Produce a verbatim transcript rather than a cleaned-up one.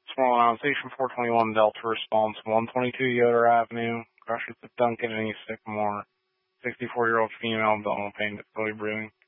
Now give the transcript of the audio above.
Small Island Station four twenty-one Delta response, one twenty-two Yoder Avenue, crushes the Duncan and East Sycamore, sixty-four-year-old female, abdominal pain, difficulty breathing.